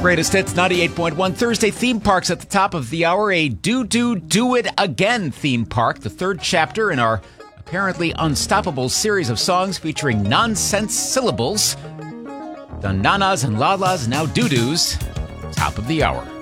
Greatest Hits 98.1 Thursday theme parks at the top of the hour. A Do It Again theme park, the third chapter in our apparently unstoppable series of songs featuring nonsense syllables. The nanas and lalas, now doo-doos, top of the hour.